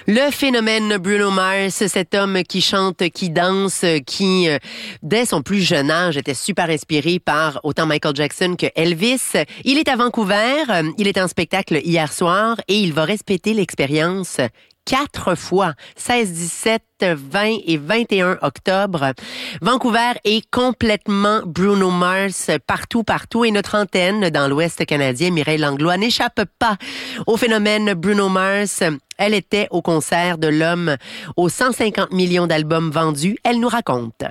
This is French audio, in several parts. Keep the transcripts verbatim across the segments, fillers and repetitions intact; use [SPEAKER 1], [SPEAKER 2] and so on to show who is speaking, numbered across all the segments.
[SPEAKER 1] Le phénomène Bruno Mars, cet homme qui chante, qui danse, qui, euh, dès son plus jeune âge, était super inspiré par autant Michael Jackson que Elvis. Il est à Vancouver, euh, il est en spectacle hier soir et il va répéter l'expérience quatre fois, seize, dix-sept, vingt et vingt et un octobre. Vancouver est complètement Bruno Mars partout, partout. Et notre antenne dans l'Ouest canadien, Mireille Langlois, n'échappe pas au phénomène Bruno Mars. Elle était au concert de l'homme aux cent cinquante millions d'albums vendus. Elle nous raconte.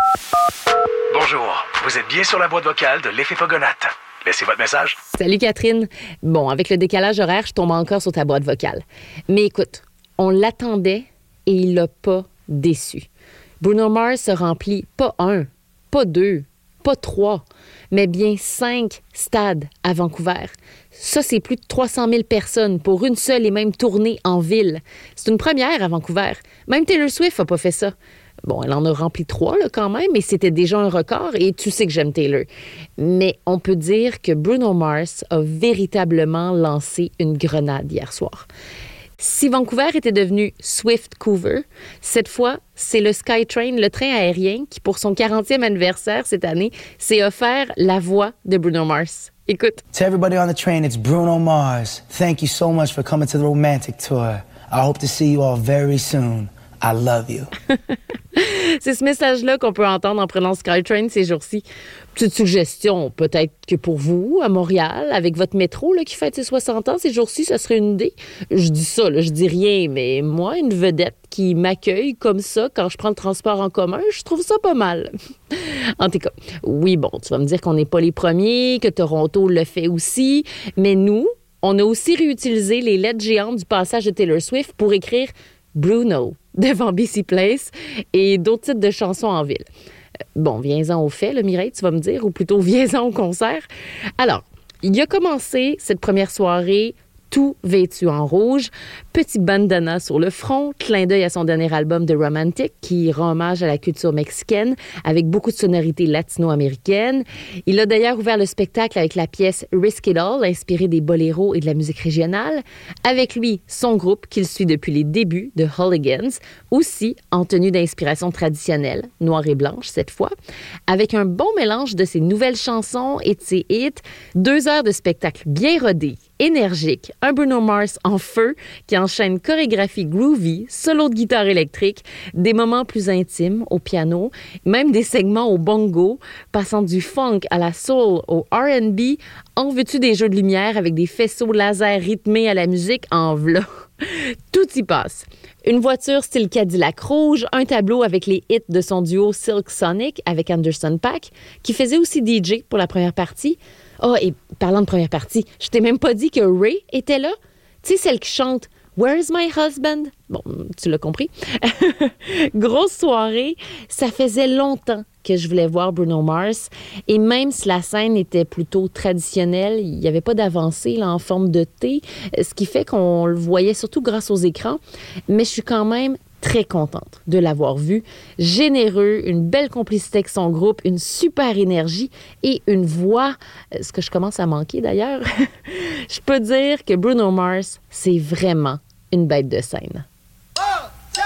[SPEAKER 2] Bonjour, vous êtes bien sur la boîte vocale de l'Effet Fogonate. Laissez votre message.
[SPEAKER 3] Salut Catherine. Bon, avec le décalage horaire, je tombe encore sur ta boîte vocale. Mais écoute, on l'attendait et il l'a pas déçu. Bruno Mars se remplit pas un, pas deux, pas trois, mais bien cinq stades à Vancouver. Ça, c'est plus de trois cent mille personnes pour une seule et même tournée en ville. C'est une première à Vancouver. Même Taylor Swift n'a pas fait ça. Bon, elle en a rempli trois là, quand même, mais c'était déjà un record et tu sais que j'aime Taylor. Mais on peut dire que Bruno Mars a véritablement lancé une grenade hier soir. Si Vancouver était devenu Swift-Couver, cette fois, c'est le SkyTrain, le train aérien, qui, pour son quarantième anniversaire cette année, s'est offert la voix de Bruno Mars. Écoute.
[SPEAKER 4] To everybody on the train, it's Bruno Mars. Thank you so much for coming to the Romantic Tour. I hope to see you all very soon. I love you.
[SPEAKER 3] C'est ce message-là qu'on peut entendre en prenant SkyTrain ces jours-ci. Petite suggestion, peut-être que pour vous, à Montréal, avec votre métro là, qui fête ses soixante ans, ces jours-ci, ça serait une idée. Je dis ça, là, je dis rien, mais moi, une vedette qui m'accueille comme ça quand je prends le transport en commun, je trouve ça pas mal. En tout cas, oui, bon, tu vas me dire qu'on n'est pas les premiers, que Toronto le fait aussi, mais nous, on a aussi réutilisé les lettres géantes du passage de Taylor Swift pour écrire Bruno devant B C Place et d'autres titres de chansons en ville. Bon, viens-en au fait, le Mireille, tu vas me dire, ou plutôt viens-en au concert. Alors, il a commencé cette première soirée tout vêtu en rouge, petit bandana sur le front, clin d'œil à son dernier album The Romantic qui rend hommage à la culture mexicaine avec beaucoup de sonorités latino-américaines. Il a d'ailleurs ouvert le spectacle avec la pièce Risk It All, inspirée des boléros et de la musique régionale. Avec lui, son groupe qu'il suit depuis les débuts de Hooligans, aussi en tenue d'inspiration traditionnelle, noire et blanche cette fois, avec un bon mélange de ses nouvelles chansons et de ses hits. Deux heures de spectacle bien rodé, énergique, un Bruno Mars en feu qui enchaîne chorégraphie groovy, solo de guitare électrique, des moments plus intimes au piano, même des segments au bongo, passant du funk à la soul au R and B, en veux-tu des jeux de lumière avec des faisceaux laser rythmés à la musique en v'là. Tout y passe. Une voiture style Cadillac rouge, un tableau avec les hits de son duo Silk Sonic avec Anderson .Paak, qui faisait aussi D J pour la première partie. Oh, et parlant de première partie, je t'ai même pas dit que Ray était là. Tu sais, celle qui chante « Where's my husband? » Bon, tu l'as compris. Grosse soirée. Ça faisait longtemps que je voulais voir Bruno Mars. Et même si la scène était plutôt traditionnelle, il n'y avait pas d'avancée là, en forme de T, ce qui fait qu'on le voyait surtout grâce aux écrans. Mais je suis quand même très contente de l'avoir vu. Généreux, une belle complicité avec son groupe, une super énergie et une voix, ce que je commence à manquer d'ailleurs. Je peux dire que Bruno Mars, c'est vraiment une bête de scène.